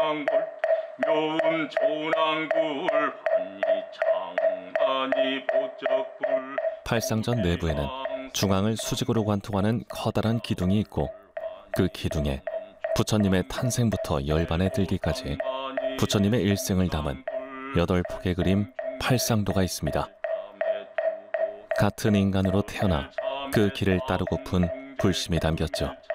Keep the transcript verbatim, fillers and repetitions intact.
조낭굴 묘운 조낭굴 환희창하니 보적굴. 팔상전 내부에는 중앙을 수직으로 관통하는 커다란 기둥이 있고 그 기둥에 부처님의 탄생부터 열반에 들기까지 부처님의 일생을 담은 여덟 폭의 그림 팔상도가 있습니다. 같은 인간으로 태어나 그 길을 따르고픈 불심이 담겼죠.